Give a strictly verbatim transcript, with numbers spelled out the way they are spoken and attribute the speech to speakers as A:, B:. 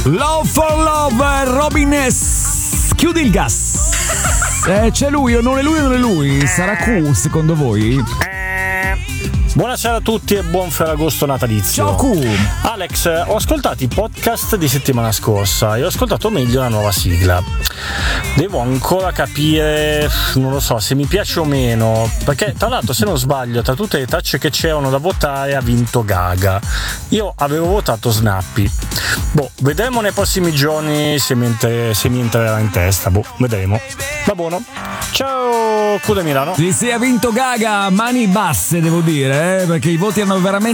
A: Love for Love, Robin S. Chiudi il gas. Eh, c'è lui o non è lui o non è lui? Sarà Q secondo voi?
B: Buonasera a tutti e buon Ferragosto natalizio.
A: Ciao Q.
B: Alex, ho ascoltato i podcast di settimana scorsa e ho ascoltato meglio la nuova sigla. Devo ancora capire, non lo so, se mi piace o meno, perché tra l'altro, se non sbaglio, tra tutte le tracce che c'erano da votare ha vinto Gaga. Io avevo votato Snappy. Boh, vedremo nei prossimi giorni se mi, ent- se mi entrerà in testa. Boh, vedremo. Va buono. Ciao Q da Milano.
A: Sì, sì, ha vinto Gaga, mani basse devo dire, eh, perché i voti hanno veramente